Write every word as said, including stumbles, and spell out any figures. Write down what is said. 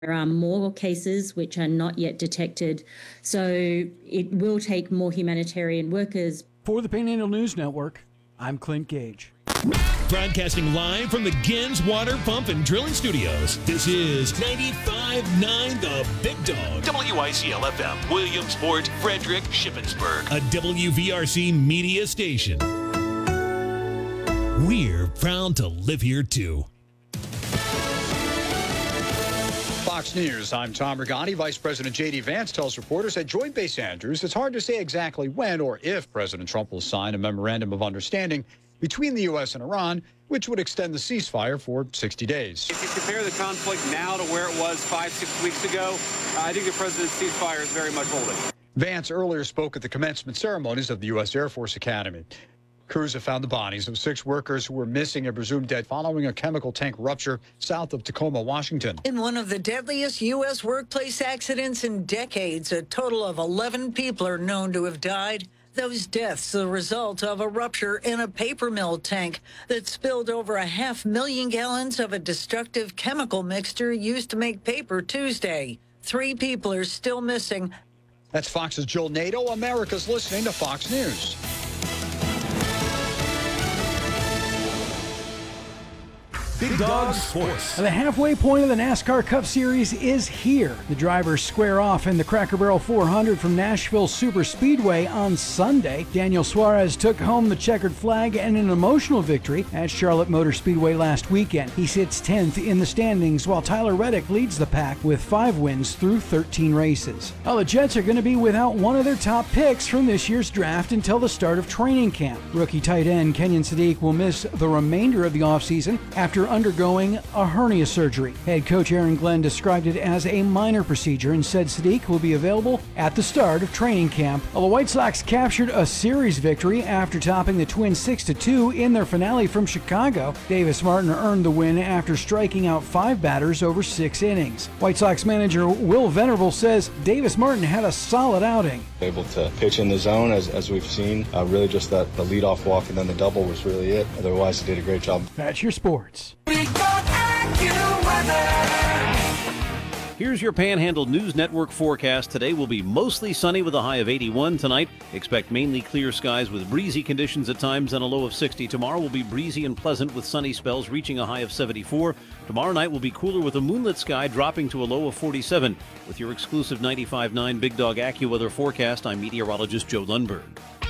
There are more cases which are not yet detected, so it will take more humanitarian workers. For the Panhandle News Network, I'm Clint Gage. Broadcasting live from the Gins Water Pump and Drilling Studios, this is ninety-five point nine The Big Dog. W I C L F M, Williamsport, Frederick, Shippensburg. A W V R C media station. We're proud to live here, too. Fox News, I'm Tom Regani. Vice President J D. Vance tells reporters at Joint Base Andrews it's hard to say exactly when or if President Trump will sign a memorandum of understanding between the U S and Iran, which would extend the ceasefire for sixty days. If you compare the conflict now to where it was five, six weeks ago, I think the president's ceasefire is very much holding. Vance earlier spoke at the commencement ceremonies of the U S Air Force Academy. Crews have found the bodies of six workers who were missing and presumed dead following a chemical tank rupture south of Tacoma, Washington. In one of the deadliest U S workplace accidents in decades, a total of eleven people are known to have died. Those deaths the result of a rupture in a paper mill tank that spilled over a half million gallons of a destructive chemical mixture used to make paper Tuesday. Three people are still missing. That's Fox's Jill Nato. America's listening to Fox News. Big Dog Sports. The halfway point of the NASCAR Cup Series is here. The drivers square off in the Cracker Barrel four hundred from Nashville Super Speedway on Sunday. Daniel Suarez took home the checkered flag and an emotional victory at Charlotte Motor Speedway last weekend. He sits tenth in the standings, while Tyler Reddick leads the pack with five wins through thirteen races. Well, the Jets are going to be without one of their top picks from this year's draft until the start of training camp. Rookie tight end Kenyon Sadiq will miss the remainder of the offseason after undergoing a hernia surgery. Head coach Aaron Glenn described it as a minor procedure and said Sadiq will be available at the start of training camp. Well, the White Sox captured a series victory after topping the Twins six to two in their finale from Chicago. Davis Martin earned the win after striking out five batters over six innings. White Sox manager Will Venable says Davis Martin had a solid outing. Able to pitch in the zone as, as we've seen. Uh, really just that the leadoff walk and then the double was really it. Otherwise, he did a great job. That's your sports. Here's your Panhandle News Network forecast. Today will be mostly sunny with a high of eighty-one. Tonight, expect mainly clear skies with breezy conditions at times and a low of sixty. Tomorrow will be breezy and pleasant with sunny spells reaching a high of seventy-four. Tomorrow night will be cooler with a moonlit sky dropping to a low of forty-seven. With your exclusive ninety-five point nine Big Dog AccuWeather forecast, I'm meteorologist Joe Lundberg.